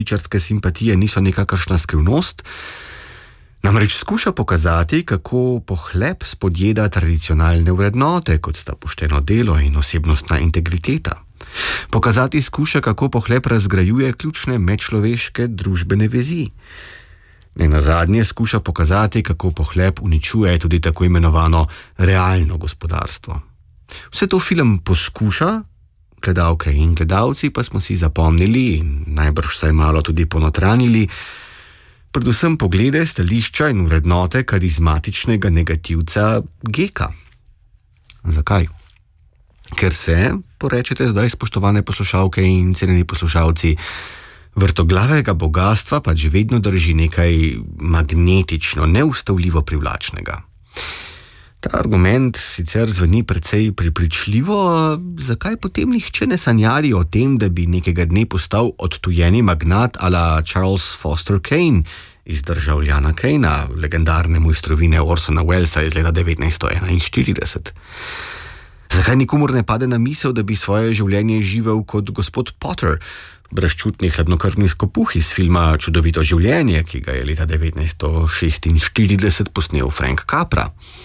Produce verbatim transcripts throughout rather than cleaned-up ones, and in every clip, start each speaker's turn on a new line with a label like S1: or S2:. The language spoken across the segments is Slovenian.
S1: levičarske simpatije niso nekakršna skrivnost. Namreč skuša pokazati, kako pohlep spodjeda tradicionalne vrednote, kot sta pošteno delo in osebnostna integriteta. Pokazati skuša, kako pohlep razgrajuje ključne medčloveške družbene vezi. Nenazadnje skuša pokazati, kako pohlep uničuje tudi tako imenovano realno gospodarstvo. Vse to film poskuša, gledalke in gledalci pa smo si zapomnili in najbrž vsaj malo tudi ponotranili, predvsem poglede, stališča in vrednote karizmatičnega negativca Geka. Zakaj? Ker se, porečete zdaj, spoštovane poslušalke in cenjeni poslušalci, vrtoglavega bogastva pač vedno drži nekaj magnetično, neustavljivo privlačnega. Ta argument sicer zveni precej prepričljivo, zakaj potem nihče ne sanjari o tem, da bi nekega dne postal odtujeni magnat a la Charles Foster Kane iz Državljana Kanea, legendarne mojstrovine Orsona Wellesa iz leta devetnajststo enainštirideset. Zakaj nikomur ne pade na misel, da bi svoje življenje živel kot gospod Potter, brezčutni hladnokrvni skopuh iz filma Čudovito življenje, ki ga je leta devetnajststo šestinštirideset posnel Frank Capra?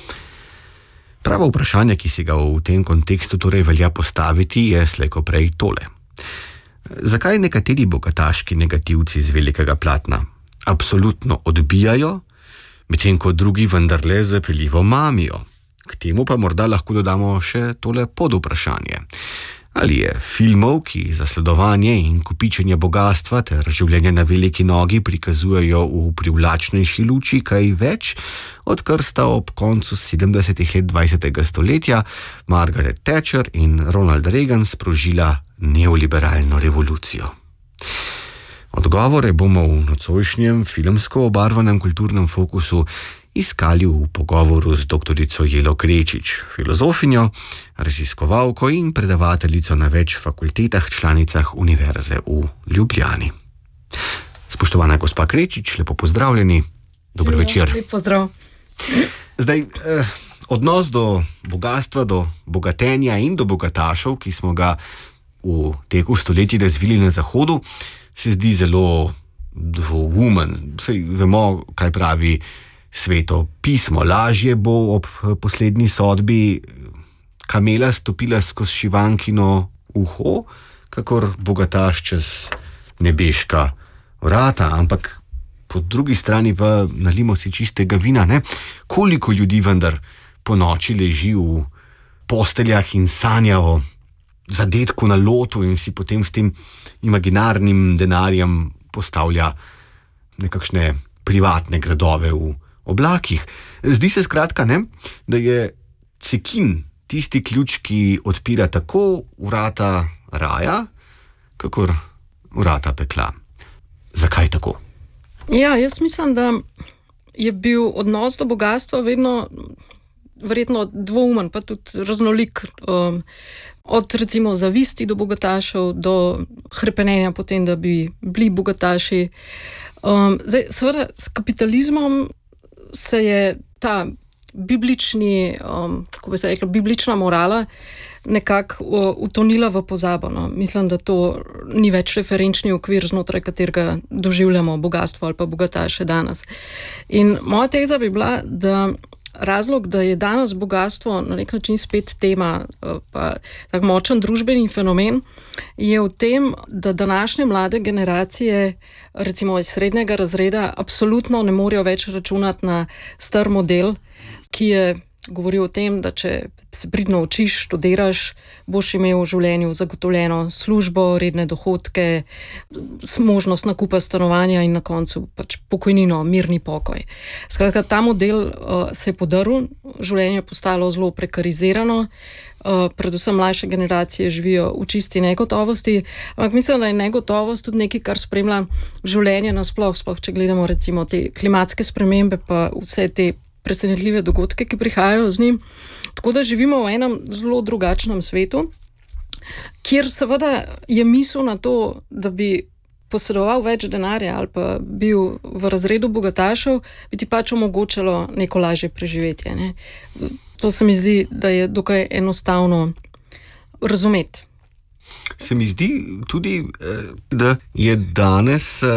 S1: Pravo vprašanje, ki si ga v tem kontekstu torej velja postaviti, je slej ko prej tole. Zakaj nekateri bogataški negativci z velikega platna absolutno odbijajo, medtem ko drugi vendarle zapeljivo mamijo? K temu pa morda lahko dodamo še tole podvprašanje. Ali je filmov, ki zasledovanje in kopičenje bogastva ter življenje na veliki nogi prikazujejo v privlačnejši luči kaj več, odkar sta ob koncu sedemdesetih let dvajsetega stoletja Margaret Thatcher in Ronald Reagan sprožila neoliberalno revolucijo? Odgovore bomo v nocojšnjem filmsko obarvanem kulturnem fokusu iskali v pogovoru z doktorico Jelo Krečič, filozofinjo, raziskovalko in predavateljico na več fakultetah članicah Univerze v Ljubljani. Spoštovana gospa Krečič, lepo pozdravljeni. Dober večer.
S2: Lep pozdrav.
S1: Zdaj, eh, odnos do bogatstva, do bogatenja in do bogatašev, ki smo ga v teku stoletij razvili na Zahodu, se zdi zelo dvoumen. Saj vemo, kaj pravi Sveto pismo. Lažje bo ob poslednji sodbi kamela stopila skozi šivankino uho, kakor bogataš čez nebeška vrata. Ampak po drugi strani pa nalimo si čistega vina, ne? Koliko ljudi vendar po noči leži v posteljah in sanja o zadetku na lotu in si potem s tem imaginarnim denarjem postavlja nekakšne privatne gradove v oblakih. Zdi se skratka, ne, da je cekin tisti ključ, ki odpira tako vrata raja, kakor vrata pekla. Zakaj tako?
S2: Ja, jaz mislim, da je bil odnos do bogatstva vedno verjetno dvoumen, pa tudi raznolik. Um, od recimo zavisti do bogatašev, do hrepenenja potem, da bi bili bogataši. Um, zdaj, seveda, s kapitalizmom se je ta biblični, um, kako bi se rekla, biblična morala nekako uh, utonila v pozabo. No. Mislim, da to ni več referenčni okvir, znotraj katerega doživljamo bogatstvo ali pa bogataše danes. In moja teza bi bila, da razlog, da je danes bogatstvo na nek način spet tema, pa tak močen družbeni fenomen, je v tem, da današnje mlade generacije, recimo iz srednjega razreda, absolutno ne morejo več računati na star model, ki je govoril o tem, da če se pridno učiš, študiraš, boš imel v življenju zagotovljeno službo, redne dohodke, možnost nakupa stanovanja in na koncu pač pokojnino, mirni pokoj. Skratka, ta model uh, se je podrl, življenje je postalo zelo prekarizirano, uh, predvsem mlajše generacije živijo v čisti negotovosti, ampak mislim, da je negotovost tudi nekaj, kar spremlja življenje nasploh, sploh če gledamo recimo te klimatske spremembe pa vse te presenetljive dogodke, ki prihajajo z njim. Tako da živimo v enem zelo drugačnem svetu, kjer seveda je misel na to, da bi posedoval več denarja ali pa bil v razredu bogatašev, bi ti pač omogočalo neko lažje preživetje. Ne? To se mi zdi, da je dokaj enostavno razumeti.
S1: Se mi zdi tudi, da je danes